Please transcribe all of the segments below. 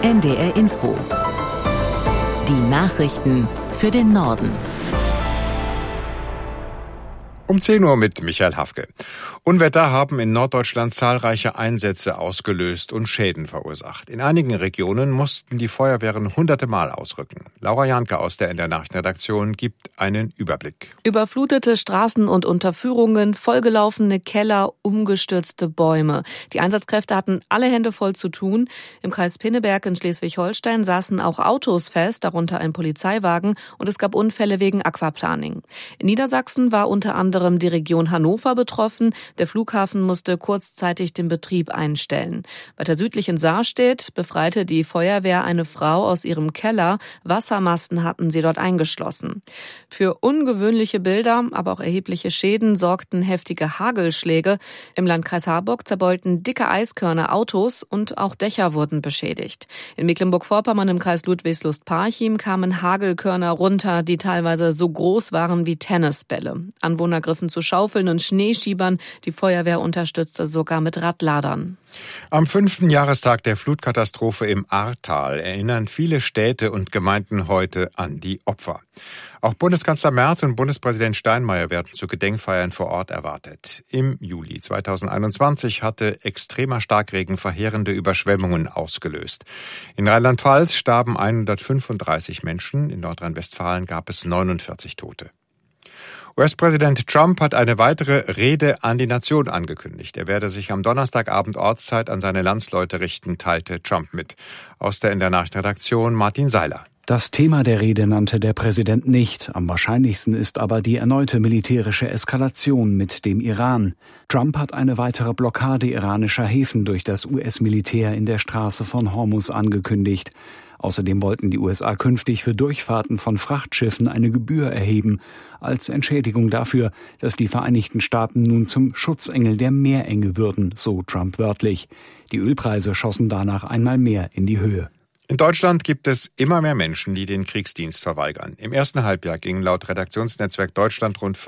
NDR Info. Die Nachrichten für den Norden. Um 10 Uhr mit Michael Hafke. Unwetter haben in Norddeutschland zahlreiche Einsätze ausgelöst und Schäden verursacht. In einigen Regionen mussten die Feuerwehren hunderte Mal ausrücken. Laura Janke aus der NDR Nachrichtenredaktion gibt einen Überblick. Überflutete Straßen und Unterführungen, vollgelaufene Keller, umgestürzte Bäume. Die Einsatzkräfte hatten alle Hände voll zu tun. Im Kreis Pinneberg in Schleswig-Holstein saßen auch Autos fest, darunter ein Polizeiwagen, und es gab Unfälle wegen Aquaplaning. In Niedersachsen war unter anderem die Region Hannover betroffen. Der Flughafen musste kurzzeitig den Betrieb einstellen. Weiter südlich in Sarstedt befreite die Feuerwehr eine Frau aus ihrem Keller. Wassermasten hatten sie dort eingeschlossen. Für ungewöhnliche Bilder, aber auch erhebliche Schäden sorgten heftige Hagelschläge. Im Landkreis Harburg zerbeulten dicke Eiskörner Autos und auch Dächer wurden beschädigt. In Mecklenburg-Vorpommern im Kreis Ludwigslust-Parchim kamen Hagelkörner runter, die teilweise so groß waren wie Tennisbälle. Anwohner griffen zu Schaufeln und Schneeschiebern. Die Feuerwehr unterstützte sogar mit Radladern. Am 5. Jahrestag der Flutkatastrophe im Ahrtal erinnern viele Städte und Gemeinden heute an die Opfer. Auch Bundeskanzler Merz und Bundespräsident Steinmeier werden zu Gedenkfeiern vor Ort erwartet. Im Juli 2021 hatte extremer Starkregen verheerende Überschwemmungen ausgelöst. In Rheinland-Pfalz starben 135 Menschen, in Nordrhein-Westfalen gab es 49 Tote. US-Präsident Trump hat eine weitere Rede an die Nation angekündigt. Er werde sich am Donnerstagabend Ortszeit an seine Landsleute richten, teilte Trump mit. Aus der NDR Nachrichtenredaktion Martin Seiler. Das Thema der Rede nannte der Präsident nicht. Am wahrscheinlichsten ist aber die erneute militärische Eskalation mit dem Iran. Trump hat eine weitere Blockade iranischer Häfen durch das US-Militär in der Straße von Hormuz angekündigt. Außerdem wollten die USA künftig für Durchfahrten von Frachtschiffen eine Gebühr erheben, als Entschädigung dafür, dass die Vereinigten Staaten nun zum Schutzengel der Meerenge würden, so Trump wörtlich. Die Ölpreise schossen danach einmal mehr in die Höhe. In Deutschland gibt es immer mehr Menschen, die den Kriegsdienst verweigern. Im ersten Halbjahr gingen laut Redaktionsnetzwerk Deutschland rund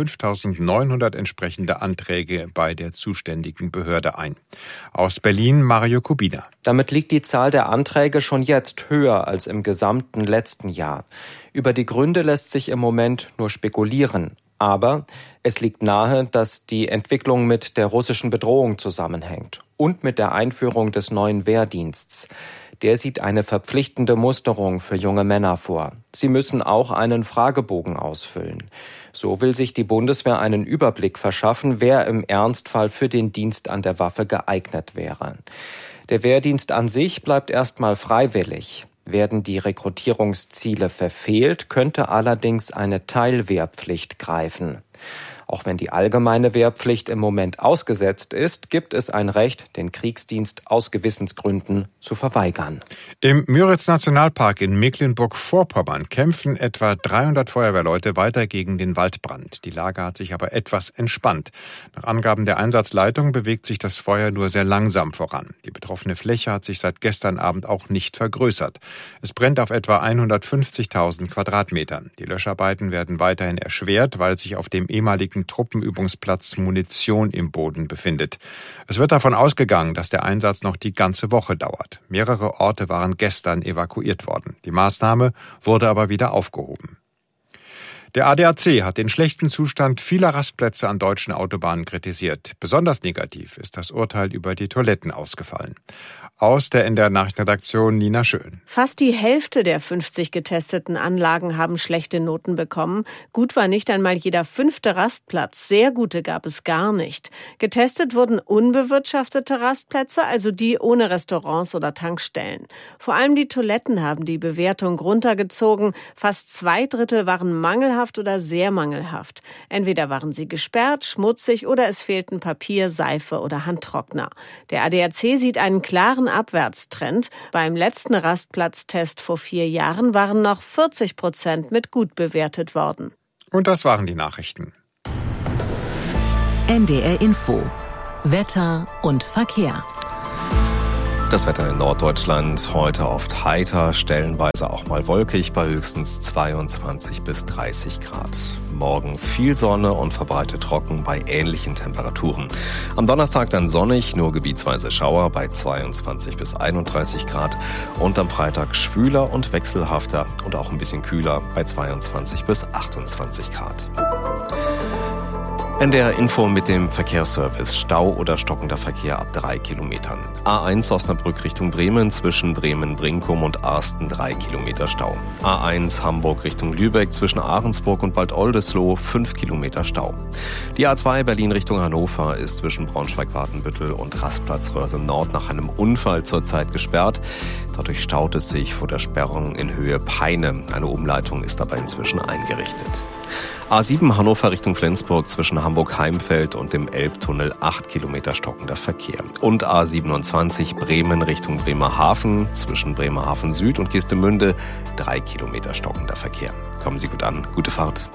5.900 entsprechende Anträge bei der zuständigen Behörde ein. Aus Berlin Mario Kubina. Damit liegt die Zahl der Anträge schon jetzt höher als im gesamten letzten Jahr. Über die Gründe lässt sich im Moment nur spekulieren. Aber es liegt nahe, dass die Entwicklung mit der russischen Bedrohung zusammenhängt und mit der Einführung des neuen Wehrdienstes. Der sieht eine verpflichtende Musterung für junge Männer vor. Sie müssen auch einen Fragebogen ausfüllen. So will sich die Bundeswehr einen Überblick verschaffen, wer im Ernstfall für den Dienst an der Waffe geeignet wäre. Der Wehrdienst an sich bleibt erstmal freiwillig. Werden die Rekrutierungsziele verfehlt, könnte allerdings eine Teilwehrpflicht greifen. Auch wenn die allgemeine Wehrpflicht im Moment ausgesetzt ist, gibt es ein Recht, den Kriegsdienst aus Gewissensgründen zu verweigern. Im Müritz-Nationalpark in Mecklenburg-Vorpommern kämpfen etwa 300 Feuerwehrleute weiter gegen den Waldbrand. Die Lage hat sich aber etwas entspannt. Nach Angaben der Einsatzleitung bewegt sich das Feuer nur sehr langsam voran. Die betroffene Fläche hat sich seit gestern Abend auch nicht vergrößert. Es brennt auf etwa 150.000 Quadratmetern. Die Löscharbeiten werden weiterhin erschwert, weil sich auf dem ehemaligen Truppenübungsplatz Munition im Boden befindet. Es wird davon ausgegangen, dass der Einsatz noch die ganze Woche dauert. Mehrere Orte waren gestern evakuiert worden. Die Maßnahme wurde aber wieder aufgehoben. Der ADAC hat den schlechten Zustand vieler Rastplätze an deutschen Autobahnen kritisiert. Besonders negativ ist das Urteil über die Toiletten ausgefallen. Aus der NDR Nachrichtenredaktion Nina Schön. Fast die Hälfte der 50 getesteten Anlagen haben schlechte Noten bekommen. Gut war nicht einmal jeder 5. Rastplatz. Sehr gute gab es gar nicht. Getestet wurden unbewirtschaftete Rastplätze, also die ohne Restaurants oder Tankstellen. Vor allem die Toiletten haben die Bewertung runtergezogen. Fast 2/3 waren mangelhaft oder sehr mangelhaft. Entweder waren sie gesperrt, schmutzig oder es fehlten Papier, Seife oder Handtrockner. Der ADAC sieht einen klaren Abwärtstrend. Beim letzten Rastplatztest vor 4 Jahren waren noch 40% mit gut bewertet worden. Und das waren die Nachrichten. NDR Info. Wetter und Verkehr. Das Wetter in Norddeutschland heute oft heiter, stellenweise auch mal wolkig bei höchstens 22 bis 30 Grad. Morgen viel Sonne und verbreitet trocken bei ähnlichen Temperaturen. Am Donnerstag dann sonnig, nur gebietsweise Schauer bei 22 bis 31 Grad. Und am Freitag schwüler und wechselhafter und auch ein bisschen kühler bei 22 bis 28 Grad. NDR Info mit dem Verkehrsservice. Stau oder stockender Verkehr ab 3 Kilometern. A1 Osnabrück Richtung Bremen, zwischen Bremen-Brinkum und Arsten 3 Kilometer Stau. A1 Hamburg Richtung Lübeck, zwischen Ahrensburg und Bad Oldesloe 5 Kilometer Stau. Die A2 Berlin Richtung Hannover ist zwischen Braunschweig-Wartenbüttel und Rastplatz Röhrse Nord nach einem Unfall zurzeit gesperrt. Dadurch staut es sich vor der Sperrung in Höhe Peine. Eine Umleitung ist aber inzwischen eingerichtet. A7 Hannover Richtung Flensburg, zwischen Hamburg-Heimfeld und dem Elbtunnel 8 Kilometer stockender Verkehr. Und A27 Bremen Richtung Bremerhaven, zwischen Bremerhaven Süd und Geestemünde 3 Kilometer stockender Verkehr. Kommen Sie gut an, gute Fahrt.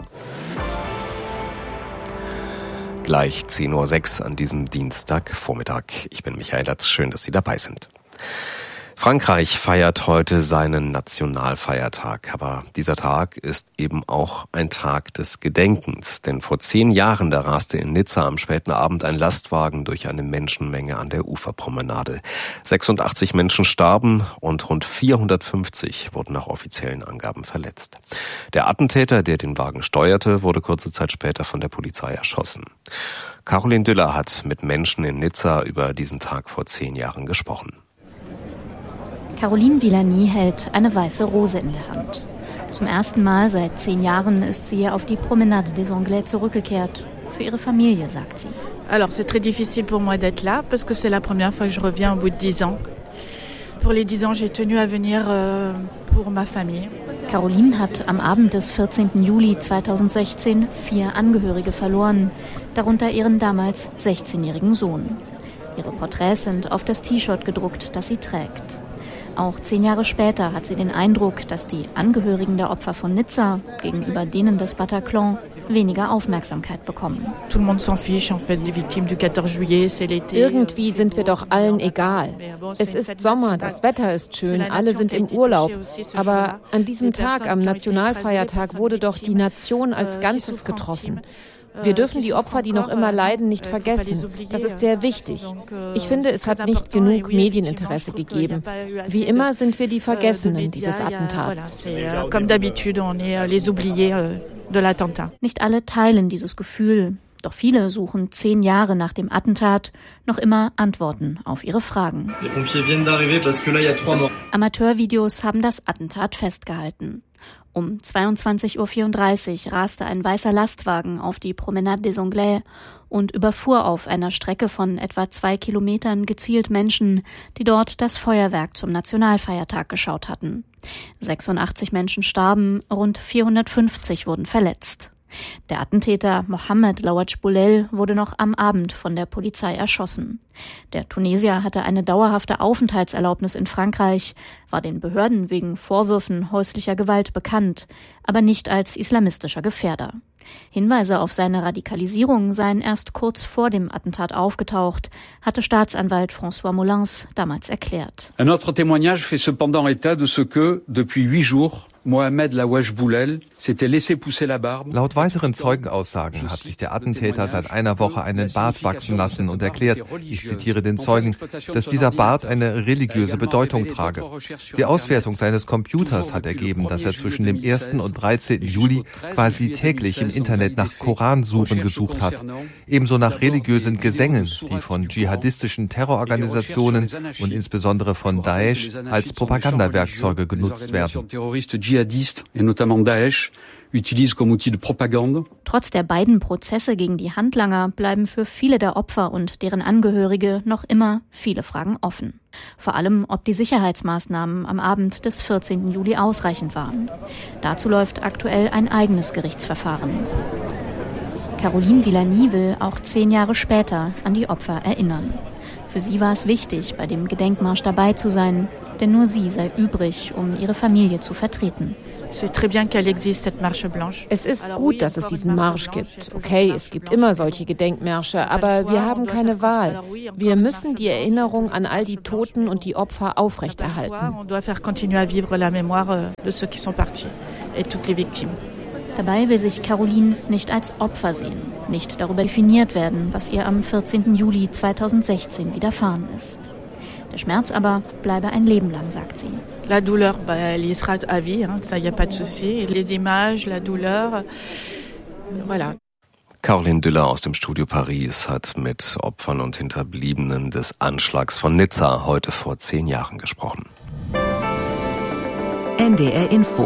Gleich 10:06 Uhr an diesem Dienstagvormittag. Ich bin Michael Latz, schön, dass Sie dabei sind. Frankreich feiert heute seinen Nationalfeiertag, aber dieser Tag ist eben auch ein Tag des Gedenkens, denn vor 10 Jahren, da raste in Nizza am späten Abend ein Lastwagen durch eine Menschenmenge an der Uferpromenade. 86 Menschen starben und rund 450 wurden nach offiziellen Angaben verletzt. Der Attentäter, der den Wagen steuerte, wurde kurze Zeit später von der Polizei erschossen. Caroline Düller hat mit Menschen in Nizza über diesen Tag vor 10 Jahren gesprochen. Caroline Villani hält eine weiße Rose in der Hand. Zum ersten Mal seit 10 Jahren ist sie auf die Promenade des Anglais zurückgekehrt. Für ihre Familie, sagt sie. Alors, c'est très difficile pour moi d'être là, parce que c'est la première fois que je reviens au bout de 10 ans. Pour les 10 ans, j'ai tenu à venir pour ma famille. Caroline hat am Abend des 14. Juli 2016 4 Angehörige verloren, darunter ihren damals 16-jährigen Sohn. Ihre Porträts sind auf das T-Shirt gedruckt, das sie trägt. Auch 10 Jahre später hat sie den Eindruck, dass die Angehörigen der Opfer von Nizza gegenüber denen des Bataclan weniger Aufmerksamkeit bekommen. Irgendwie sind wir doch allen egal. Es ist Sommer, das Wetter ist schön, alle sind im Urlaub. Aber an diesem Tag, am Nationalfeiertag, wurde doch die Nation als Ganzes getroffen. Wir dürfen die Opfer, die noch immer leiden, nicht vergessen. Das ist sehr wichtig. Ich finde, es hat nicht genug Medieninteresse gegeben. Wie immer sind wir die Vergessenen dieses Attentats. Nicht alle teilen dieses Gefühl. Doch viele suchen 10 Jahre nach dem Attentat noch immer Antworten auf ihre Fragen. Amateurvideos haben das Attentat festgehalten. Um 22:34 Uhr raste ein weißer Lastwagen auf die Promenade des Anglais und überfuhr auf einer Strecke von etwa 2 Kilometern gezielt Menschen, die dort das Feuerwerk zum Nationalfeiertag geschaut hatten. 86 Menschen starben, rund 450 wurden verletzt. Der Attentäter Mohamed Laouadj Boulel wurde noch am Abend von der Polizei erschossen. Der Tunesier hatte eine dauerhafte Aufenthaltserlaubnis in Frankreich, war den Behörden wegen Vorwürfen häuslicher Gewalt bekannt, aber nicht als islamistischer Gefährder. Hinweise auf seine Radikalisierung seien erst kurz vor dem Attentat aufgetaucht, hatte Staatsanwalt François Molins damals erklärt. Un autre témoignage fait cependant état de ce que, depuis 8 jours, Mohamed Laouadj Boulel s'était laissé pousser la barbe. Laut weiteren Zeugenaussagen hat sich der Attentäter seit einer Woche einen Bart wachsen lassen und erklärt, ich zitiere den Zeugen, dass dieser Bart eine religiöse Bedeutung trage. Die Auswertung seines Computers hat ergeben, dass er zwischen dem 1. und 13. Juli quasi täglich im Internet nach Koransuren gesucht hat. Ebenso nach religiösen Gesängen, die von dschihadistischen Terrororganisationen und insbesondere von Daesh als Propagandawerkzeuge genutzt werden. Dschihadistes et notamment Daesh utilisent comme outil de propagande. Trotz der beiden Prozesse gegen die Handlanger bleiben für viele der Opfer und deren Angehörige noch immer viele Fragen offen. Vor allem, ob die Sicherheitsmaßnahmen am Abend des 14. Juli ausreichend waren. Dazu läuft aktuell ein eigenes Gerichtsverfahren. Caroline Villani will auch 10 Jahre später an die Opfer erinnern. Für sie war es wichtig, bei dem Gedenkmarsch dabei zu sein. denn nur sie sei übrig, um ihre Familie zu vertreten. Es ist gut, dass es diesen Marsch gibt. Okay, es gibt immer solche Gedenkmärsche, aber wir haben keine Wahl. Wir müssen die Erinnerung an all die Toten und die Opfer aufrechterhalten. Dabei will sich Caroline nicht als Opfer sehen, nicht darüber definiert werden, was ihr am 14. Juli 2016 widerfahren ist. Der Schmerz aber bleibe ein Leben lang, sagt sie. La douleur, elle y sera à vie, ça y a pas de souci. Les images, la douleur, voilà. Caroline Düller aus dem Studio Paris hat mit Opfern und Hinterbliebenen des Anschlags von Nizza heute vor 10 Jahren gesprochen. NDR Info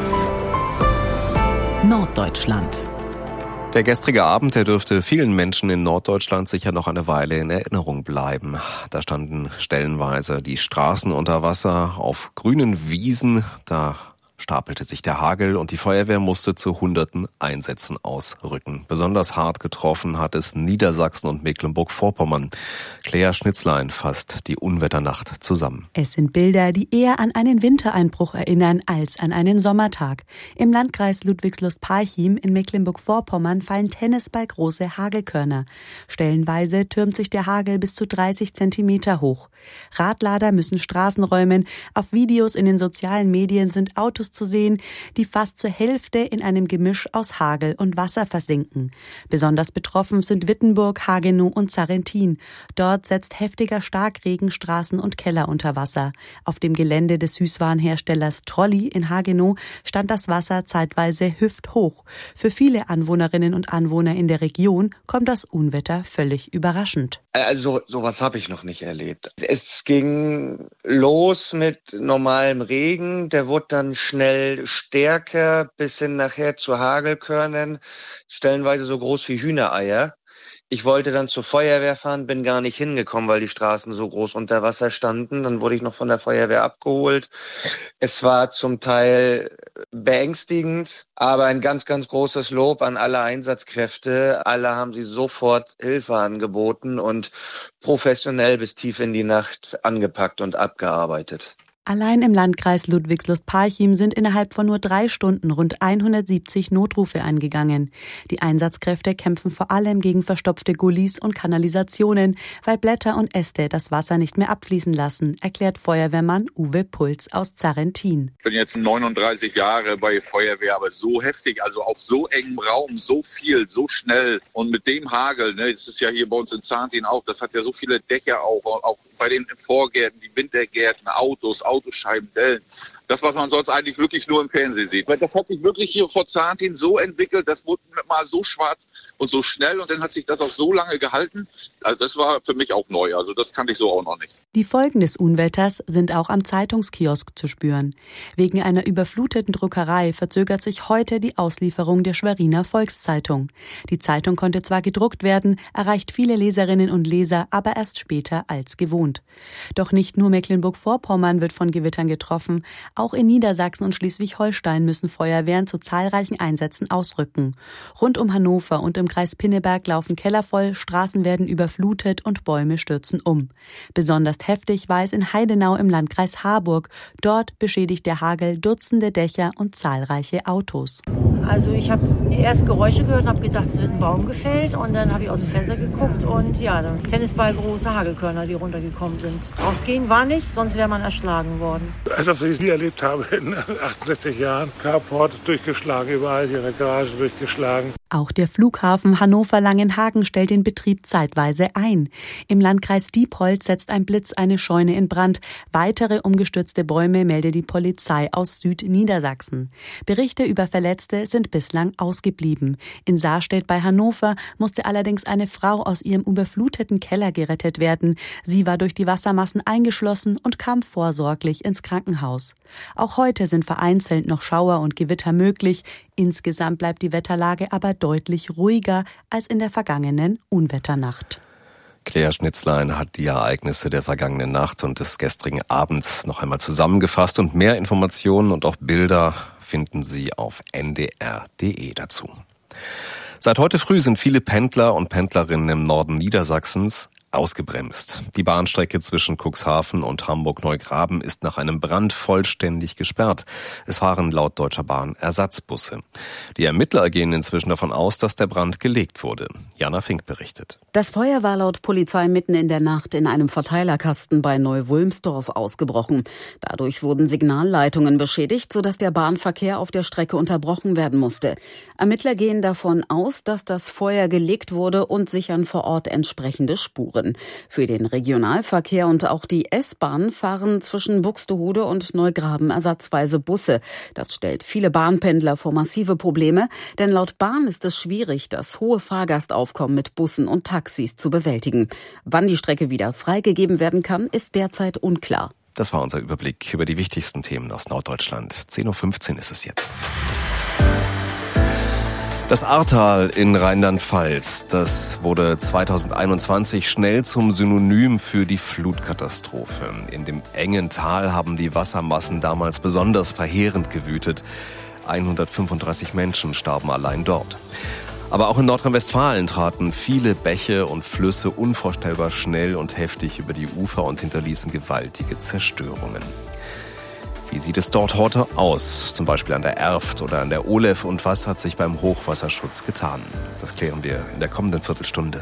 Norddeutschland. Der gestrige Abend, der dürfte vielen Menschen in Norddeutschland sicher noch eine Weile in Erinnerung bleiben. Da standen stellenweise die Straßen unter Wasser auf grünen Wiesen, da stapelte sich der Hagel und die Feuerwehr musste zu hunderten Einsätzen ausrücken. Besonders hart getroffen hat es Niedersachsen und Mecklenburg-Vorpommern. Claire Schnitzlein fasst die Unwetternacht zusammen. Es sind Bilder, die eher an einen Wintereinbruch erinnern als an einen Sommertag. Im Landkreis Ludwigslust-Parchim in Mecklenburg-Vorpommern fallen tennisballgroße Hagelkörner. Stellenweise türmt sich der Hagel bis zu 30 Zentimeter hoch. Radlader müssen Straßen räumen. Auf Videos in den sozialen Medien sind Autos zu sehen, die fast zur Hälfte in einem Gemisch aus Hagel und Wasser versinken. Besonders betroffen sind Wittenburg, Hagenow und Zarrentin. Dort setzt heftiger Starkregen Straßen und Keller unter Wasser. Auf dem Gelände des Süßwarenherstellers Trolli in Hagenow stand das Wasser zeitweise hüfthoch. Für viele Anwohnerinnen und Anwohner in der Region kommt das Unwetter völlig überraschend. Also sowas habe ich noch nicht erlebt. Es ging los mit normalem Regen, der wurde dann schnell stärker bis hin nachher zu Hagelkörnern, stellenweise so groß wie Hühnereier. Ich wollte dann zur Feuerwehr fahren, bin gar nicht hingekommen, weil die Straßen so groß unter Wasser standen. Dann wurde ich noch von der Feuerwehr abgeholt. Es war zum Teil beängstigend, aber ein ganz, ganz großes Lob an alle Einsatzkräfte. Alle haben sie sofort Hilfe angeboten und professionell bis tief in die Nacht angepackt und abgearbeitet. Allein im Landkreis Ludwigslust-Parchim sind innerhalb von nur 3 Stunden rund 170 Notrufe eingegangen. Die Einsatzkräfte kämpfen vor allem gegen verstopfte Gullis und Kanalisationen, weil Blätter und Äste das Wasser nicht mehr abfließen lassen, erklärt Feuerwehrmann Uwe Puls aus Zarrentin. Ich bin jetzt 39 Jahre bei Feuerwehr, aber so heftig, also auf so engem Raum, so viel, so schnell und mit dem Hagel, das ist ja hier bei uns in Zarrentin auch, das hat ja so viele Dächer auch bei den Vorgärten, die Wintergärten, Autoscheiben, Dellen. Das, was man sonst eigentlich wirklich nur im Fernsehen sieht. Weil das hat sich wirklich hier vor Zarrentin so entwickelt, das wurde mal so schwarz und so schnell und dann hat sich das auch so lange gehalten. Also das war für mich auch neu, also das kannte ich so auch noch nicht. Die Folgen des Unwetters sind auch am Zeitungskiosk zu spüren. Wegen einer überfluteten Druckerei verzögert sich heute die Auslieferung der Schweriner Volkszeitung. Die Zeitung konnte zwar gedruckt werden, erreicht viele Leserinnen und Leser aber erst später als gewohnt. Doch nicht nur Mecklenburg-Vorpommern wird von Gewittern getroffen. Auch in Niedersachsen und Schleswig-Holstein müssen Feuerwehren zu zahlreichen Einsätzen ausrücken. Rund um Hannover und im Kreis Pinneberg laufen Keller voll, Straßen werden überflutet und Bäume stürzen um. Besonders heftig war es in Heidenau im Landkreis Harburg. Dort beschädigt der Hagel Dutzende Dächer und zahlreiche Autos. Also ich habe erst Geräusche gehört und habe gedacht, es wird ein Baum gefällt. Und dann habe ich aus dem Fenster geguckt und ja, dann tennisballgroße Hagelkörner, die runtergekommen sind. Rausgehen war nicht, sonst wäre man erschlagen worden. Etwas, was ich nie erlebt habe in 68 Jahren. Carport durchgeschlagen, überall ihre Garage durchgeschlagen. Auch der Flughafen Hannover-Langenhagen stellt den Betrieb zeitweise ein. Im Landkreis Diepholz setzt ein Blitz eine Scheune in Brand. Weitere umgestürzte Bäume meldet die Polizei aus Südniedersachsen. Berichte über Verletzte sind bislang ausgeblieben. In Saarstedt bei Hannover musste allerdings eine Frau aus ihrem überfluteten Keller gerettet werden. Sie war durch die Wassermassen eingeschlossen und kam vorsorglich ins Krankenhaus. Auch heute sind vereinzelt noch Schauer und Gewitter möglich. Insgesamt bleibt die Wetterlage aber deutlich ruhiger als in der vergangenen Unwetternacht. Claire Schnitzlein hat die Ereignisse der vergangenen Nacht und des gestrigen Abends noch einmal zusammengefasst und mehr Informationen und auch Bilder finden Sie auf ndr.de dazu. Seit heute früh sind viele Pendler und Pendlerinnen im Norden Niedersachsens ausgebremst. Die Bahnstrecke zwischen Cuxhaven und Hamburg-Neugraben ist nach einem Brand vollständig gesperrt. Es fahren laut Deutscher Bahn Ersatzbusse. Die Ermittler gehen inzwischen davon aus, dass der Brand gelegt wurde. Jana Fink berichtet. Das Feuer war laut Polizei mitten in der Nacht in einem Verteilerkasten bei Neu-Wulmsdorf ausgebrochen. Dadurch wurden Signalleitungen beschädigt, sodass der Bahnverkehr auf der Strecke unterbrochen werden musste. Ermittler gehen davon aus, dass das Feuer gelegt wurde und sichern vor Ort entsprechende Spuren. Für den Regionalverkehr und auch die S-Bahn fahren zwischen Buxtehude und Neugraben ersatzweise Busse. Das stellt viele Bahnpendler vor massive Probleme, denn laut Bahn ist es schwierig, das hohe Fahrgastaufkommen mit Bussen und Taxis zu bewältigen. Wann die Strecke wieder freigegeben werden kann, ist derzeit unklar. Das war unser Überblick über die wichtigsten Themen aus Norddeutschland. 10.15 Uhr ist es jetzt. Das Ahrtal in Rheinland-Pfalz, das wurde 2021 schnell zum Synonym für die Flutkatastrophe. In dem engen Tal haben die Wassermassen damals besonders verheerend gewütet. 135 Menschen starben allein dort. Aber auch in Nordrhein-Westfalen traten viele Bäche und Flüsse unvorstellbar schnell und heftig über die Ufer und hinterließen gewaltige Zerstörungen. Wie sieht es dort heute aus, zum Beispiel an der Erft oder an der Olef, und was hat sich beim Hochwasserschutz getan? Das klären wir in der kommenden Viertelstunde.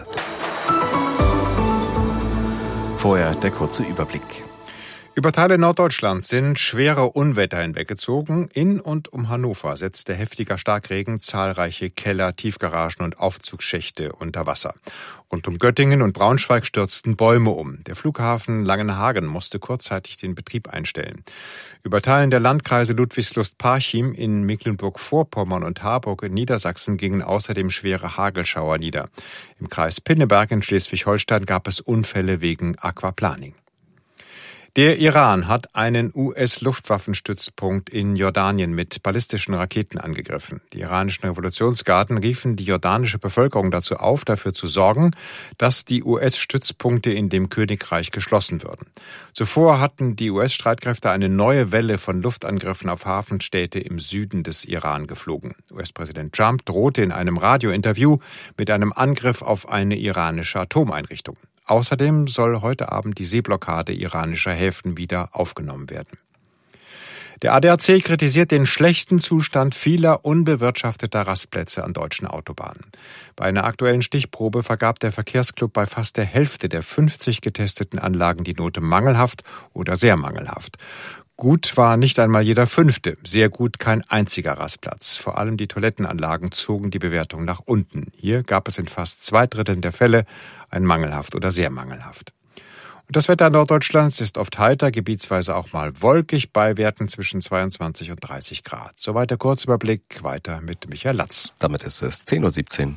Vorher der kurze Überblick. Über Teile Norddeutschlands sind schwere Unwetter hinweggezogen. In und um Hannover setzte heftiger Starkregen zahlreiche Keller, Tiefgaragen und Aufzugsschächte unter Wasser. Rund um Göttingen und Braunschweig stürzten Bäume um. Der Flughafen Langenhagen musste kurzzeitig den Betrieb einstellen. Über Teilen der Landkreise Ludwigslust-Parchim in Mecklenburg-Vorpommern und Harburg in Niedersachsen gingen außerdem schwere Hagelschauer nieder. Im Kreis Pinneberg in Schleswig-Holstein gab es Unfälle wegen Aquaplaning. Der Iran hat einen US-Luftwaffenstützpunkt in Jordanien mit ballistischen Raketen angegriffen. Die iranischen Revolutionsgarden riefen die jordanische Bevölkerung dazu auf, dafür zu sorgen, dass die US-Stützpunkte in dem Königreich geschlossen würden. Zuvor hatten die US-Streitkräfte eine neue Welle von Luftangriffen auf Hafenstädte im Süden des Iran geflogen. US-Präsident Trump drohte in einem Radiointerview mit einem Angriff auf eine iranische Atomeinrichtung. Außerdem soll heute Abend die Seeblockade iranischer Häfen wieder aufgenommen werden. Der ADAC kritisiert den schlechten Zustand vieler unbewirtschafteter Rastplätze an deutschen Autobahnen. Bei einer aktuellen Stichprobe vergab der Verkehrsclub bei fast der Hälfte der 50 getesteten Anlagen die Note mangelhaft oder sehr mangelhaft. Gut war nicht einmal jeder 5., sehr gut kein einziger Rastplatz. Vor allem die Toilettenanlagen zogen die Bewertung nach unten. Hier gab es in fast 2/3 der Fälle ein mangelhaft oder sehr mangelhaft. Und das Wetter in Norddeutschlands ist oft heiter, gebietsweise auch mal wolkig, bei Werten zwischen 22 und 30 Grad. Soweit der Kurzüberblick, weiter mit Michael Latz. Damit ist es 10.17 Uhr.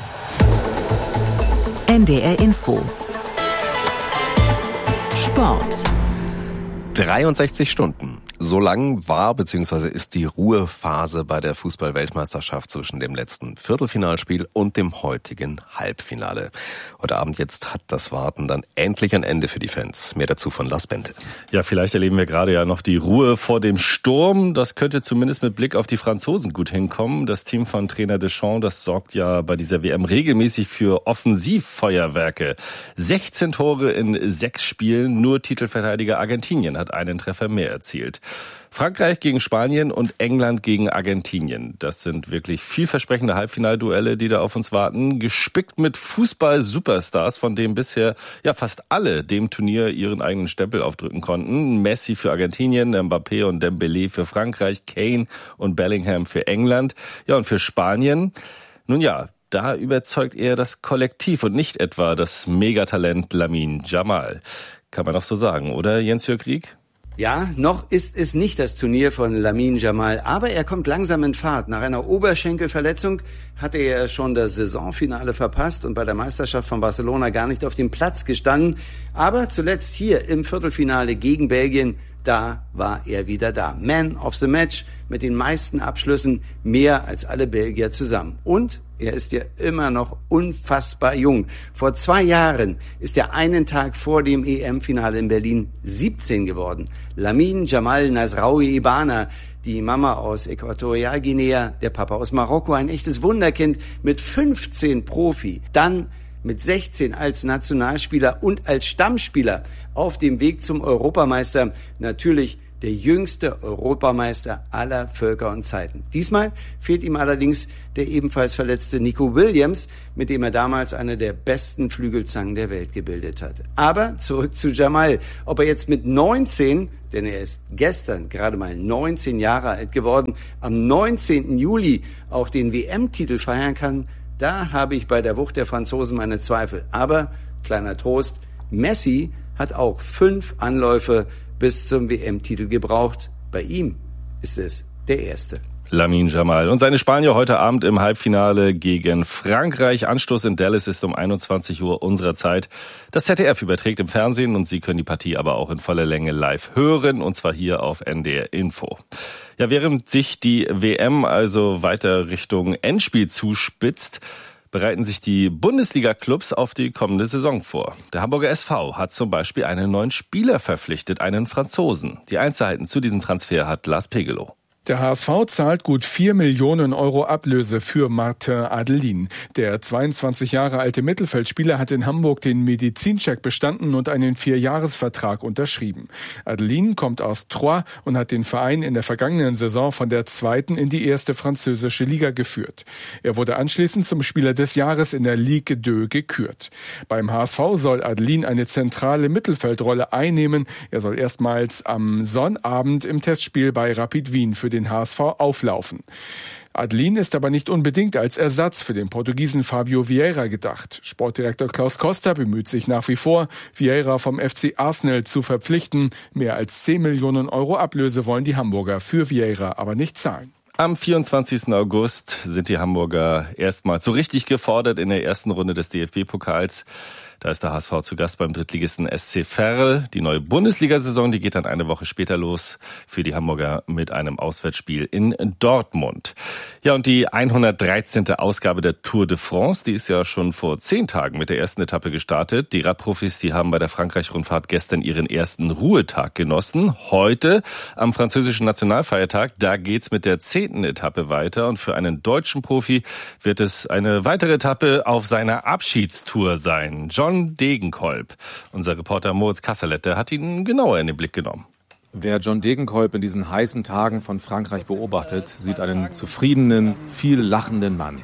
NDR Info. Sport. 63 Stunden. So lang war bzw. ist die Ruhephase bei der Fußball-Weltmeisterschaft zwischen dem letzten Viertelfinalspiel und dem heutigen Halbfinale. Heute Abend jetzt hat das Warten dann endlich ein Ende für die Fans. Mehr dazu von Lars Bente. Ja, vielleicht erleben wir gerade ja noch die Ruhe vor dem Sturm. Das könnte zumindest mit Blick auf die Franzosen gut hinkommen. Das Team von Trainer Deschamps, das sorgt ja bei dieser WM regelmäßig für Offensivfeuerwerke. 16 Tore in 6 Spielen, nur Titelverteidiger Argentinien hat einen Treffer mehr erzielt. Frankreich gegen Spanien und England gegen Argentinien. Das sind wirklich vielversprechende Halbfinalduelle, die da auf uns warten. Gespickt mit Fußball-Superstars, von denen bisher ja fast alle dem Turnier ihren eigenen Stempel aufdrücken konnten. Messi für Argentinien, Mbappé und Dembélé für Frankreich, Kane und Bellingham für England. Ja, und für Spanien, nun ja, da überzeugt eher das Kollektiv und nicht etwa das Megatalent Lamine Yamal. Kann man doch so sagen, oder Jens-Jörg Rieck? Ja, noch ist es nicht das Turnier von Lamine Yamal, aber er kommt langsam in Fahrt. Nach einer Oberschenkelverletzung hatte er schon das Saisonfinale verpasst und bei der Meisterschaft von Barcelona gar nicht auf dem Platz gestanden. Aber zuletzt hier im Viertelfinale gegen Belgien, da war er wieder da. Man of the Match mit den meisten Abschlüssen, mehr als alle Belgier zusammen. Und er ist ja immer noch unfassbar jung. Vor 2 Jahren ist er einen Tag vor dem EM-Finale in Berlin 17 geworden. Lamine Yamal Nasraoui Ibana, die Mama aus Äquatorialguinea, der Papa aus Marokko, ein echtes Wunderkind mit 15 Profi. Dann mit 16 als Nationalspieler und als Stammspieler auf dem Weg zum Europameister. Natürlich der jüngste Europameister aller Völker und Zeiten. Diesmal fehlt ihm allerdings der ebenfalls verletzte Nico Williams, mit dem er damals eine der besten Flügelzangen der Welt gebildet hat. Aber zurück zu Jamal. Ob er jetzt mit 19, denn er ist gestern gerade mal 19 Jahre alt geworden, am 19. Juli auch den WM-Titel feiern kann, da habe ich bei der Wucht der Franzosen meine Zweifel. Aber, kleiner Trost, Messi hat auch 5 Anläufe bis zum WM-Titel gebraucht. Bei ihm ist es der erste. Lamine Yamal und seine Spanier heute Abend im Halbfinale gegen Frankreich. Anstoß in Dallas ist um 21 Uhr unserer Zeit. Das ZDF überträgt im Fernsehen und Sie können die Partie aber auch in voller Länge live hören, und zwar hier auf NDR Info. Ja, während sich die WM also weiter Richtung Endspiel zuspitzt, bereiten sich die Bundesliga-Clubs auf die kommende Saison vor. Der Hamburger SV hat zum Beispiel einen neuen Spieler verpflichtet, einen Franzosen. Die Einzelheiten zu diesem Transfer hat Lars Pegelow. Der HSV zahlt gut 4 Millionen Euro Ablöse für Martin Adelin. Der 22 Jahre alte Mittelfeldspieler hat in Hamburg den Medizincheck bestanden und einen 4-Jahres-Vertrag unterschrieben. Adelin kommt aus Troyes und hat den Verein in der vergangenen Saison von der 2. in die 1. französische Liga geführt. Er wurde anschließend zum Spieler des Jahres in der Ligue 2 gekürt. Beim HSV soll Adelin eine zentrale Mittelfeldrolle einnehmen. Er soll erstmals am Sonnabend im Testspiel bei Rapid Wien für den HSV auflaufen. Adelin ist aber nicht unbedingt als Ersatz für den Portugiesen Fabio Vieira gedacht. Sportdirektor Klaus Costa bemüht sich nach wie vor, Vieira vom FC Arsenal zu verpflichten. Mehr als 10 Millionen Euro Ablöse wollen die Hamburger für Vieira aber nicht zahlen. Am 24. August sind die Hamburger erstmals so richtig gefordert in der ersten Runde des DFB-Pokals. Da ist der HSV zu Gast beim Drittligisten SC Verl. Die neue Bundesliga-Saison, die geht dann eine Woche später los für die Hamburger mit einem Auswärtsspiel in Dortmund. Ja, und die 113. Ausgabe der Tour de France, die ist ja schon vor 10 Tagen mit der ersten Etappe gestartet. Die Radprofis, die haben bei der Frankreich-Rundfahrt gestern ihren ersten Ruhetag genossen. Heute, am französischen Nationalfeiertag, da geht's mit der 10. Etappe weiter. Und für einen deutschen Profi wird es eine weitere Etappe auf seiner Abschiedstour sein. John Degenkolb, unser Reporter Moritz Kasserlet, hat ihn genauer in den Blick genommen. Wer John Degenkolb in diesen heißen Tagen von Frankreich beobachtet, sieht einen zufriedenen, viel lachenden Mann,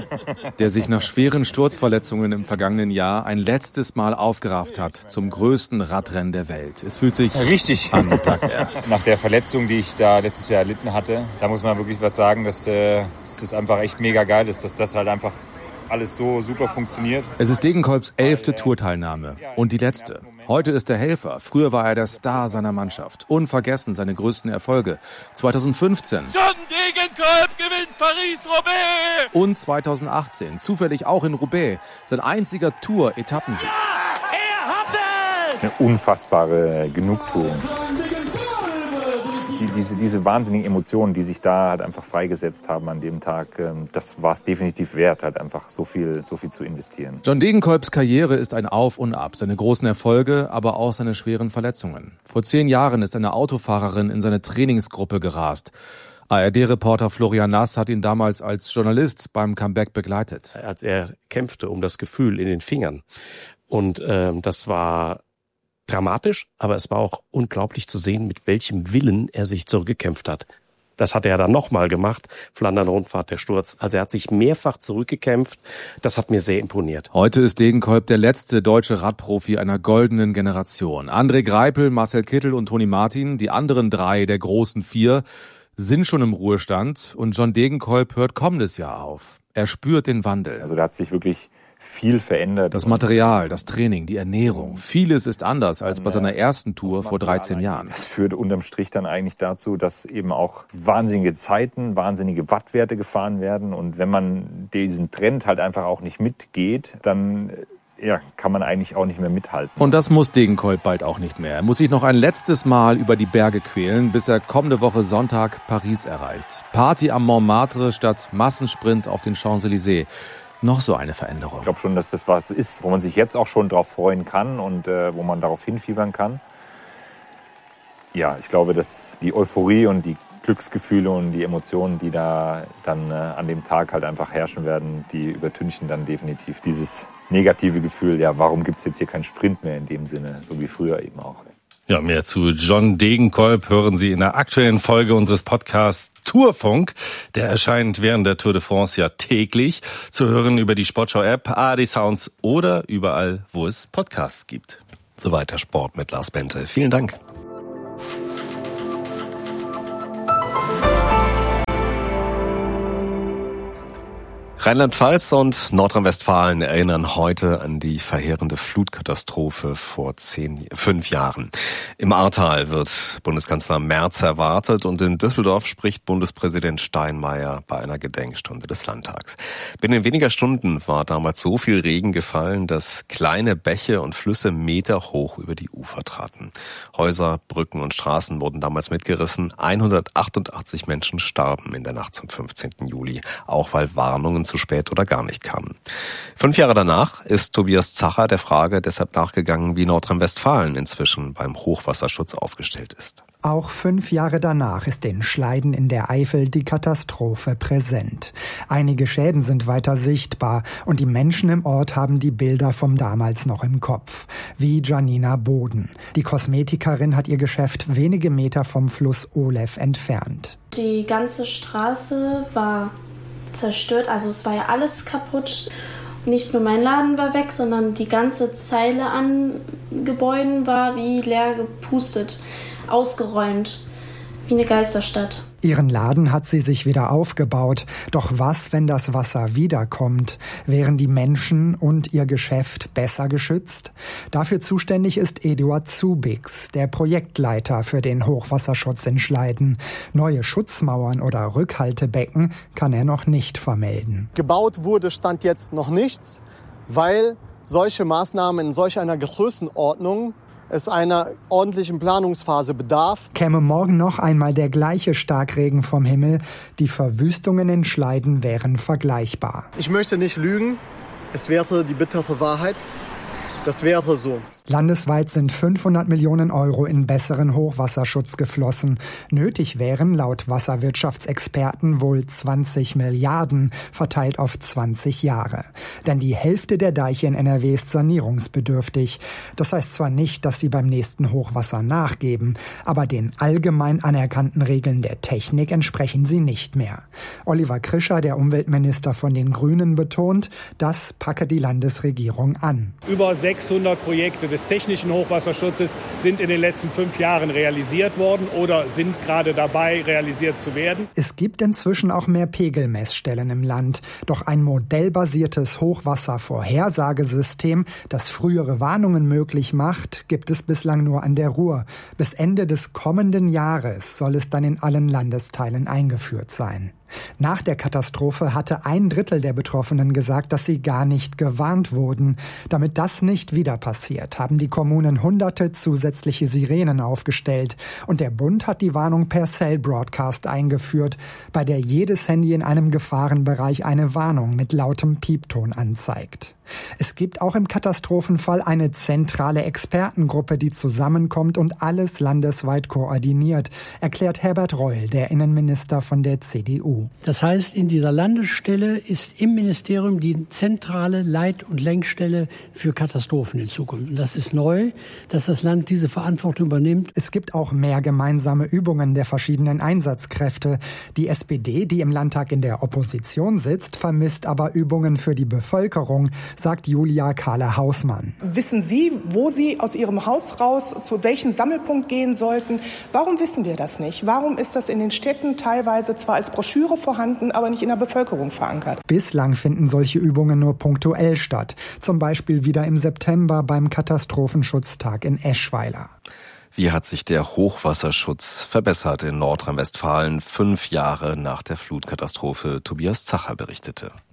der sich nach schweren Sturzverletzungen im vergangenen Jahr ein letztes Mal aufgerafft hat zum größten Radrennen der Welt. Es fühlt sich richtig an, sagt er. Nach der Verletzung, die ich da letztes Jahr erlitten hatte, da muss man wirklich was sagen, dass es einfach echt mega geil ist, dass das halt einfach alles so super funktioniert. Es ist Degenkolbs 11. Tourteilnahme und die letzte. Heute ist er Helfer. Früher war er der Star seiner Mannschaft. Unvergessen seine größten Erfolge. 2015. John Degenkolb gewinnt Paris-Roubaix. Und 2018. Zufällig auch in Roubaix. Sein einziger Tour-Etappensieg. Ja, er hat es! Eine unfassbare Genugtuung. Diese wahnsinnigen Emotionen, die sich da halt einfach freigesetzt haben an dem Tag, das war es definitiv wert, halt einfach so viel zu investieren. John Degenkolbs Karriere ist ein Auf und Ab, seine großen Erfolge, aber auch seine schweren Verletzungen. Vor 10 Jahren ist eine Autofahrerin in seine Trainingsgruppe gerast. ARD-Reporter Florian Nass hat ihn damals als Journalist beim Comeback begleitet. Als er kämpfte um das Gefühl in den Fingern. Und das war dramatisch, aber es war auch unglaublich zu sehen, mit welchem Willen er sich zurückgekämpft hat. Das hat er dann nochmal gemacht, Flandern-Rundfahrt, der Sturz. Also er hat sich mehrfach zurückgekämpft. Das hat mir sehr imponiert. Heute ist Degenkolb der letzte deutsche Radprofi einer goldenen Generation. André Greipel, Marcel Kittel und Toni Martin, die anderen 3 der großen 4, sind schon im Ruhestand. Und John Degenkolb hört kommendes Jahr auf. Er spürt den Wandel. Also da hat sich wirklich viel verändert. Das Material, das Training, die Ernährung, vieles ist anders als bei seiner ersten Tour vor 13 Jahren. Das führt unterm Strich dann eigentlich dazu, dass eben auch wahnsinnige Zeiten, wahnsinnige Wattwerte gefahren werden. Und wenn man diesen Trend halt einfach auch nicht mitgeht, dann kann man eigentlich auch nicht mehr mithalten. Und das muss Degenkolb bald auch nicht mehr. Er muss sich noch ein letztes Mal über die Berge quälen, bis er kommende Woche Sonntag Paris erreicht. Party am Montmartre statt Massensprint auf den Champs-Élysées. Noch so eine Veränderung. Ich glaube schon, dass das was ist, wo man sich jetzt auch schon drauf freuen kann und wo man darauf hinfiebern kann. Ja, ich glaube, dass die Euphorie und die Glücksgefühle und die Emotionen, die da dann an dem Tag halt einfach herrschen werden, die übertünchen dann definitiv dieses negative Gefühl, ja, warum gibt's jetzt hier keinen Sprint mehr in dem Sinne, so wie früher eben auch. Ja, mehr zu John Degenkolb hören Sie in der aktuellen Folge unseres Podcasts Tourfunk. Der erscheint während der Tour de France ja täglich zu hören über die Sportschau-App, ARD Sounds oder überall, wo es Podcasts gibt. Soweit der Sport mit Lars Bente. Vielen Dank. Rheinland-Pfalz und Nordrhein-Westfalen erinnern heute an die verheerende Flutkatastrophe vor 5 Jahren. Im Ahrtal wird Bundeskanzler Merz erwartet und in Düsseldorf spricht Bundespräsident Steinmeier bei einer Gedenkstunde des Landtags. Binnen weniger Stunden war damals so viel Regen gefallen, dass kleine Bäche und Flüsse meterhoch über die Ufer traten. Häuser, Brücken und Straßen wurden damals mitgerissen. 188 Menschen starben in der Nacht zum 15. Juli, auch weil Warnungen zu spät oder gar nicht kamen. 5 Jahre danach ist Tobias Zacher der Frage deshalb nachgegangen, wie Nordrhein-Westfalen inzwischen beim Hochwasserschutz aufgestellt ist. Auch 5 Jahre danach ist in Schleiden in der Eifel die Katastrophe präsent. Einige Schäden sind weiter sichtbar und die Menschen im Ort haben die Bilder vom damals noch im Kopf. Wie Janina Boden. Die Kosmetikerin hat ihr Geschäft wenige Meter vom Fluss Olew entfernt. Die ganze Straße war zerstört, also es war ja alles kaputt. Nicht nur mein Laden war weg, sondern die ganze Zeile an Gebäuden war wie leer gepustet, ausgeräumt, wie eine Geisterstadt. Ihren Laden hat sie sich wieder aufgebaut. Doch was, wenn das Wasser wiederkommt? Wären die Menschen und ihr Geschäft besser geschützt? Dafür zuständig ist Eduard Zubix, der Projektleiter für den Hochwasserschutz in Schleiden. Neue Schutzmauern oder Rückhaltebecken kann er noch nicht vermelden. Gebaut wurde Stand jetzt noch nichts, weil solche Maßnahmen in solch einer Größenordnung es einer ordentlichen Planungsphase bedarf. Käme morgen noch einmal der gleiche Starkregen vom Himmel, die Verwüstungen in Schleiden wären vergleichbar. Ich möchte nicht lügen, es wäre die bittere Wahrheit. Das wäre so. Landesweit sind 500 Millionen Euro in besseren Hochwasserschutz geflossen. Nötig wären laut Wasserwirtschaftsexperten wohl 20 Milliarden, verteilt auf 20 Jahre. Denn die Hälfte der Deiche in NRW ist sanierungsbedürftig. Das heißt zwar nicht, dass sie beim nächsten Hochwasser nachgeben, aber den allgemein anerkannten Regeln der Technik entsprechen sie nicht mehr. Oliver Krischer, der Umweltminister von den Grünen, betont, das packe die Landesregierung an. Über 600 Projekte des technischen Hochwasserschutzes sind in den letzten 5 Jahren realisiert worden oder sind gerade dabei, realisiert zu werden. Es gibt inzwischen auch mehr Pegelmessstellen im Land. Doch ein modellbasiertes Hochwasservorhersagesystem, das frühere Warnungen möglich macht, gibt es bislang nur an der Ruhr. Bis Ende des kommenden Jahres soll es dann in allen Landesteilen eingeführt sein. Nach der Katastrophe hatte 1/3 der Betroffenen gesagt, dass sie gar nicht gewarnt wurden. Damit das nicht wieder passiert, haben die Kommunen hunderte zusätzliche Sirenen aufgestellt. Und der Bund hat die Warnung per Cell Broadcast eingeführt, bei der jedes Handy in einem Gefahrenbereich eine Warnung mit lautem Piepton anzeigt. Es gibt auch im Katastrophenfall eine zentrale Expertengruppe, die zusammenkommt und alles landesweit koordiniert, erklärt Herbert Reul, der Innenminister von der CDU. Das heißt, in dieser Landesstelle ist im Ministerium die zentrale Leit- und Lenkstelle für Katastrophen in Zukunft. Und das ist neu, dass das Land diese Verantwortung übernimmt. Es gibt auch mehr gemeinsame Übungen der verschiedenen Einsatzkräfte. Die SPD, die im Landtag in der Opposition sitzt, vermisst aber Übungen für die Bevölkerung, sagt Julia Kahle-Hausmann. Wissen Sie, wo Sie aus Ihrem Haus raus, zu welchem Sammelpunkt gehen sollten? Warum wissen wir das nicht? Warum ist das in den Städten teilweise zwar als Broschüre vorhanden, aber nicht in der Bevölkerung verankert? Bislang finden solche Übungen nur punktuell statt. Zum Beispiel wieder im September beim Katastrophenschutztag in Eschweiler. Wie hat sich der Hochwasserschutz verbessert in Nordrhein-Westfalen 5 Jahre nach der Flutkatastrophe? Tobias Zacher berichtete.